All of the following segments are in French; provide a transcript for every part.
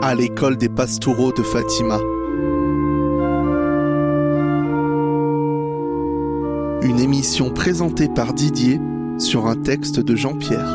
à l'école des Pastoureaux de Fatima. Une émission présentée par Didier sur un texte de Jean-Pierre.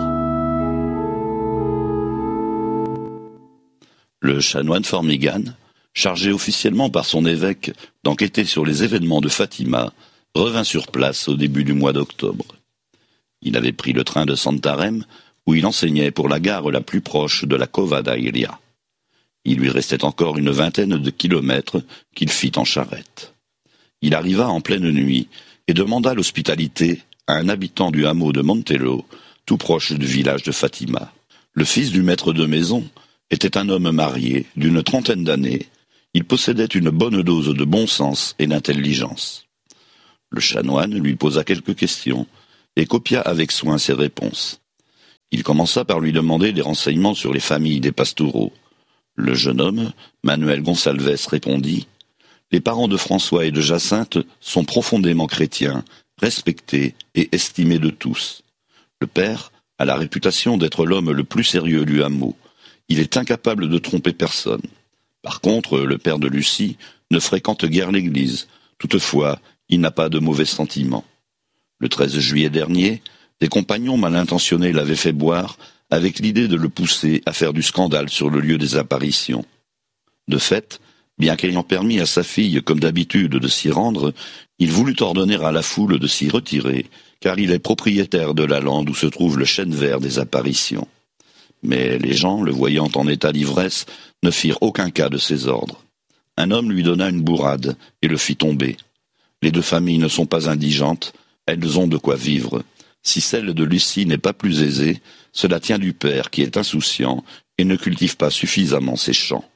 Le chanoine Formigan, chargé officiellement par son évêque d'enquêter sur les événements de Fatima, revint sur place au début du mois d'octobre. Il avait pris le train de Santarém, où il enseignait pour la gare la plus proche de la Cova da Iria. Il lui restait encore une vingtaine de kilomètres qu'il fit en charrette. Il arriva en pleine nuit et demanda l'hospitalité à un habitant du hameau de Montelo, tout proche du village de Fatima. Le fils du maître de maison était un homme marié d'une trentaine d'années. Il possédait une bonne dose de bon sens et d'intelligence. Le chanoine lui posa quelques questions et copia avec soin ses réponses. Il commença par lui demander des renseignements sur les familles des Pastoureaux. Le jeune homme, Manuel Gonçalves, répondit « Les parents de François et de Jacinthe sont profondément chrétiens, respectés et estimés de tous. Le père a la réputation d'être l'homme le plus sérieux du hameau. Il est incapable de tromper personne. Par contre, le père de Lucie ne fréquente guère l'église. Toutefois, il n'a pas de mauvais sentiments. Le 13 juillet dernier, des compagnons mal intentionnés l'avaient fait boire avec l'idée de le pousser à faire du scandale sur le lieu des apparitions. De fait, bien qu'ayant permis à sa fille, comme d'habitude, de s'y rendre, il voulut ordonner à la foule de s'y retirer, car il est propriétaire de la lande où se trouve le chêne vert des apparitions. Mais les gens, le voyant en état d'ivresse, ne firent aucun cas de ses ordres. Un homme lui donna une bourrade et le fit tomber. Les deux familles ne sont pas indigentes, elles ont de quoi vivre. Si celle de Lucie n'est pas plus aisée, cela tient du père qui est insouciant et ne cultive pas suffisamment ses champs.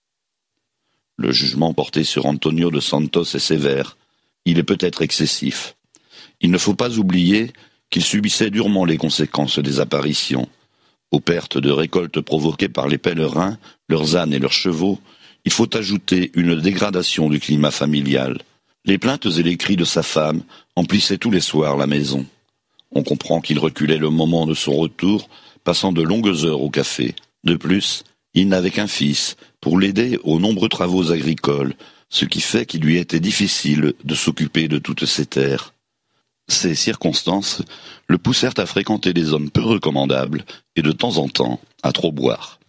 Le jugement porté sur Antonio de Santos est sévère. Il est peut-être excessif. Il ne faut pas oublier qu'il subissait durement les conséquences des apparitions. Aux pertes de récoltes provoquées par les pèlerins, leurs ânes et leurs chevaux, il faut ajouter une dégradation du climat familial. Les plaintes et les cris de sa femme emplissaient tous les soirs la maison. On comprend qu'il reculait le moment de son retour, passant de longues heures au café. De plus, il n'avait qu'un fils pour l'aider aux nombreux travaux agricoles, ce qui fait qu'il lui était difficile de s'occuper de toutes ces terres. Ces circonstances le poussèrent à fréquenter des hommes peu recommandables et de temps en temps à trop boire.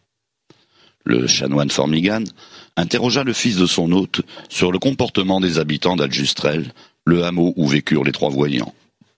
Le chanoine Formigan interrogea le fils de son hôte sur le comportement des habitants d'Aljustrel, le hameau où vécurent les trois voyants.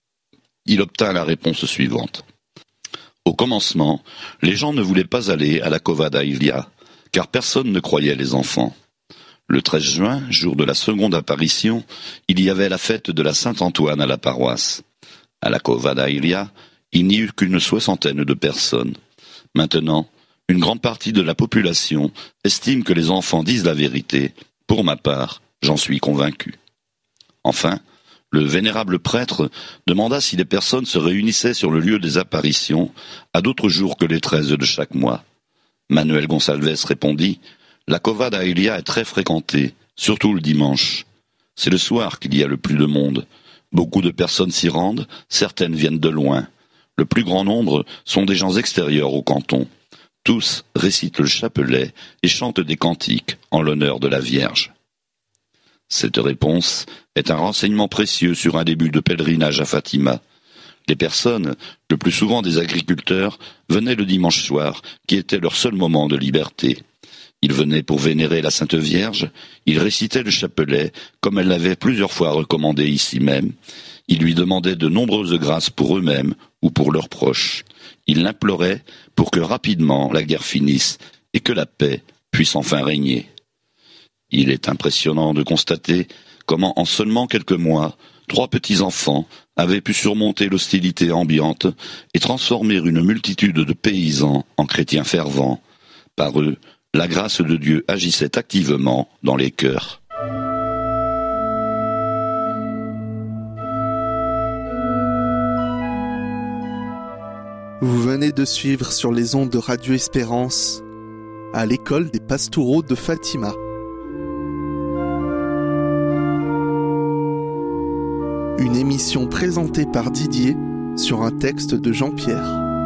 Il obtint la réponse suivante. Au commencement, les gens ne voulaient pas aller à la Cova da Iria, car personne ne croyait les enfants. Le 13 juin, jour de la seconde apparition, il y avait la fête de la Saint-Antoine à la paroisse. À la Cova da Iria, il n'y eut qu'une soixantaine de personnes. Maintenant, une grande partie de la population estime que les enfants disent la vérité. Pour ma part, j'en suis convaincu. Enfin, le vénérable prêtre demanda si les personnes se réunissaient sur le lieu des apparitions à d'autres jours que les 13 de chaque mois. Manuel Gonçalves répondit « La Cova da Iria est très fréquentée, surtout le dimanche. C'est le soir qu'il y a le plus de monde. Beaucoup de personnes s'y rendent, certaines viennent de loin. Le plus grand nombre sont des gens extérieurs au canton. Tous récitent le chapelet et chantent des cantiques en l'honneur de la Vierge. » Cette réponse est un renseignement précieux sur un début de pèlerinage à Fatima. Les personnes, le plus souvent des agriculteurs, venaient le dimanche soir, qui était leur seul moment de liberté. Ils venaient pour vénérer la Sainte Vierge, ils récitaient le chapelet, comme elle l'avait plusieurs fois recommandé ici même. Ils lui demandaient de nombreuses grâces pour eux-mêmes ou pour leurs proches. Ils l'imploraient pour que rapidement la guerre finisse et que la paix puisse enfin régner. Il est impressionnant de constater comment en seulement quelques mois, 3 petits-enfants avaient pu surmonter l'hostilité ambiante et transformer une multitude de paysans en chrétiens fervents. Par eux, la grâce de Dieu agissait activement dans les cœurs. Vous venez de suivre sur les ondes de Radio Espérance à l'école des Pastoureaux de Fatima. Une émission présentée par Didier sur un texte de Jean-Pierre.